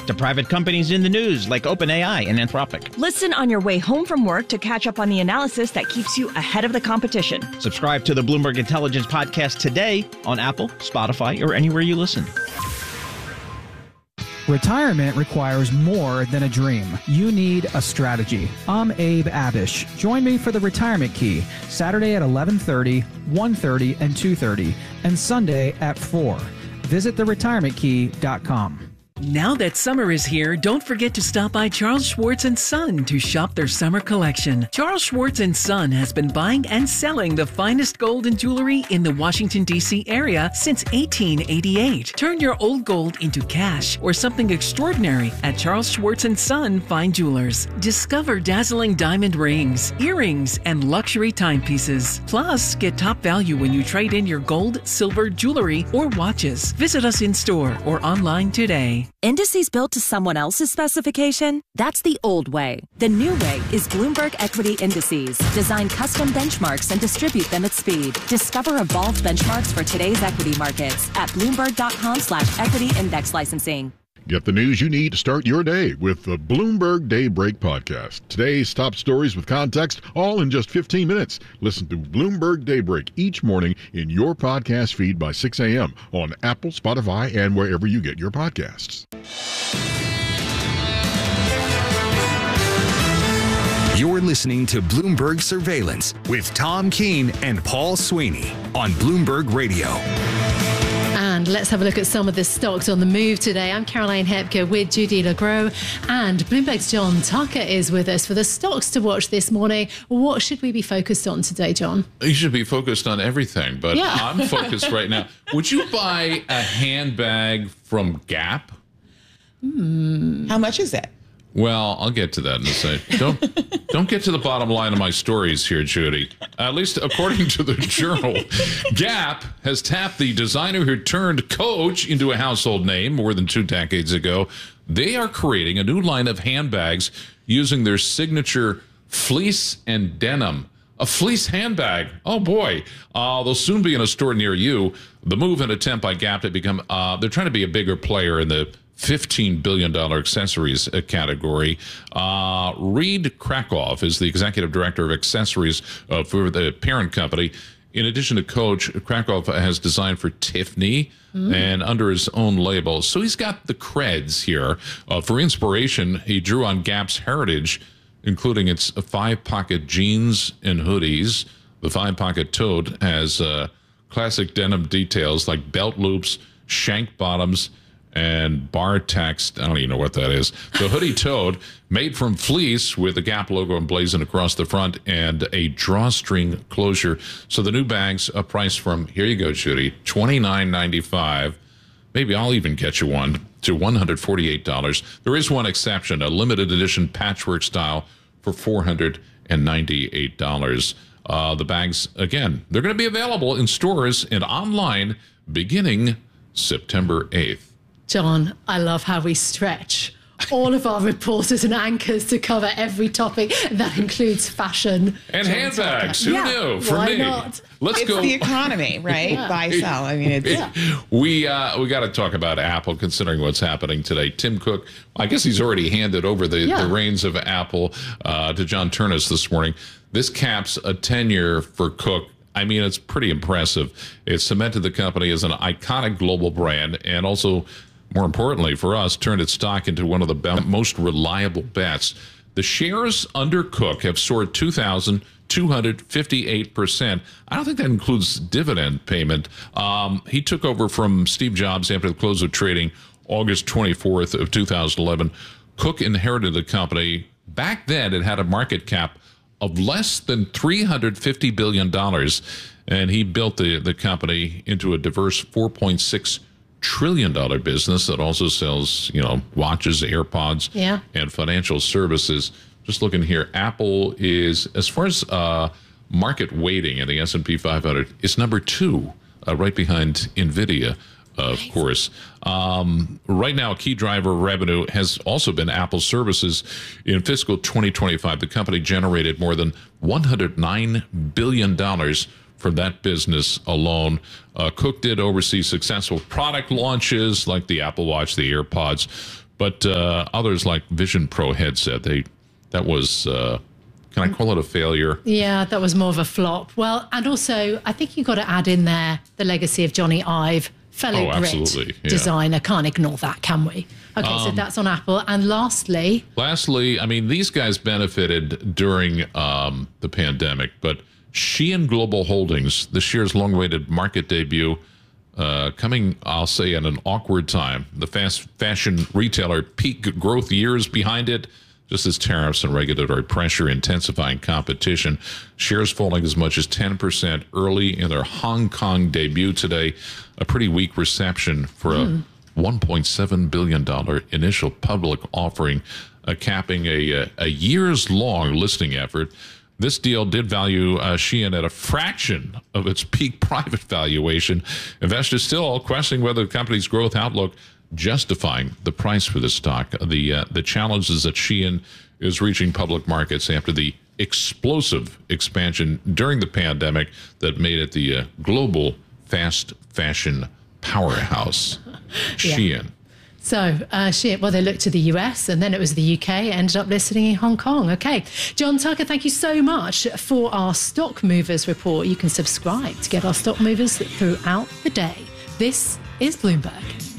to private companies in the news like OpenAI and Anthropic. Listen on your way home from work to catch up on the analysis that keeps you ahead of the competition. Subscribe to the Bloomberg Intelligence Podcast today on Apple, Spotify, or anywhere you listen. Retirement requires more than a dream. You need a strategy. I'm Abe Abish. Join me for the Retirement Key, Saturday at 11:30, 1:30, and 2:30, and Sunday at 4. Visit theretirementkey.com. Now that summer is here, don't forget to stop by Charles Schwartz & Son to shop their summer collection. Charles Schwartz & Son has been buying and selling the finest gold and jewelry in the Washington, D.C. area since 1888. Turn your old gold into cash or something extraordinary at Charles Schwartz & Son Fine Jewelers. Discover dazzling diamond rings, earrings, and luxury timepieces. Plus, get top value when you trade in your gold, silver, jewelry, or watches. Visit us in store or online today. Indices built to someone else's specification? That's the old way. The new way is Bloomberg Equity Indices. Design custom benchmarks and distribute them at speed. Discover evolved benchmarks for today's equity markets at Bloomberg.com/equity index licensing. Get the news you need to start your day with the Bloomberg Daybreak Podcast. Today's top stories with context, all in just 15 minutes. Listen to Bloomberg Daybreak each morning in your podcast feed by 6 a.m. on Apple, Spotify, and wherever you get your podcasts. You're listening to Bloomberg Surveillance with Tom Keene and Paul Sweeney on Bloomberg Radio. And let's have a look at some of the stocks on the move today. I'm Caroline Hepker with Judy LaGros, and Bloomberg's John Tucker is with us for the stocks to watch this morning. What should we be focused on today, John? You should be focused on everything, but yeah. I'm focused right now. Would you buy a handbag from Gap? How much is that? Well, I'll get to that in a second. Don't get to the bottom line of my stories here, Judy. At least according to the Journal, Gap has tapped the designer who turned Coach into a household name more than 2 decades ago. They are creating a new line of handbags using their signature fleece and denim. A fleece handbag. Oh, boy. They'll soon be in a store near you. The move and attempt by Gap to become, they're trying to be a bigger player in the $15 billion accessories category. Reed Krakoff is the executive director of accessories for the parent company. In addition to Coach, Krakoff has designed for Tiffany and under his own label. So he's got the creds here. For inspiration, he drew on Gap's heritage, including its 5-pocket jeans and hoodies. The 5-pocket tote has classic denim details like belt loops, shank bottoms, and bar text. I don't even know what that is. The hoodie tote, made from fleece with the Gap logo emblazoned across the front and a drawstring closure. So the new bags are priced from, here you go, Judy, $29.95. Maybe I'll even get you one, to $148. There is one exception, a limited edition patchwork style for $498. The bags, again, they're going to be available in stores and online beginning September 8th. John, I love how we stretch all of our reporters and anchors to cover every topic that includes fashion and handbags. Who knew? For why me, not? It's the economy, right? Yeah. Buy, sell. I mean, it's we got to talk about Apple, considering what's happening today. Tim Cook, I guess he's already handed over the reins of Apple to John Ternus this morning. This caps a tenure for Cook. I mean, it's pretty impressive. It cemented the company as an iconic global brand and also, more importantly for us, turned its stock into one of the most reliable bets. The shares under Cook have soared 2,258%. I don't think that includes dividend payment. He took over from Steve Jobs after the close of trading August 24th of 2011. Cook inherited the company. Back then, it had a market cap of less than $350 billion. And he built the company into a diverse $4.6 trillion business that also sells, watches, AirPods, and financial services. Just looking here, Apple is, as far as market weighting in the S&P 500, is number 2, right behind NVIDIA, of course. Right now, a key driver of revenue has also been Apple services. In fiscal 2025, the company generated more than $109 billion from that business alone. Cook did oversee successful product launches like the Apple Watch, the AirPods, But others like Vision Pro headset, that was, can I call it a failure? Yeah, that was more of a flop. Well, and also, I think you've got to add in there the legacy of Johnny Ive, fellow absolutely, Brit designer. Can't ignore that, can we? Okay, so that's on Apple. And lastly, I mean, these guys benefited during the pandemic, but Shein Global Holdings, this year's long-awaited market debut, coming, I'll say, at an awkward time. The fast fashion retailer peak growth years behind it, just as tariffs and regulatory pressure intensifying competition. Shares falling as much as 10% early in their Hong Kong debut today. A pretty weak reception for a $1.7 billion initial public offering, capping a years-long listing effort. This deal did value Shein at a fraction of its peak private valuation. Investors still questioning whether the company's growth outlook justifying the price for the stock. The challenge is that Shein is reaching public markets after the explosive expansion during the pandemic that made it the global fast fashion powerhouse. Shein. So, Shein, they looked to the US and then it was the UK, ended up listing in Hong Kong. Okay. John Tucker, thank you so much for our Stock Movers report. You can subscribe to get our Stock Movers throughout the day. This is Bloomberg.